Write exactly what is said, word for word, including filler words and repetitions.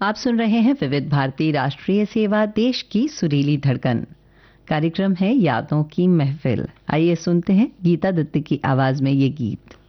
आप सुन रहे हैं विविध भारती राष्ट्रीय सेवा, देश की सुरीली धड़कन। कार्यक्रम है यादों की महफिल। आइए सुनते हैं गीता दत्त की आवाज में ये गीत।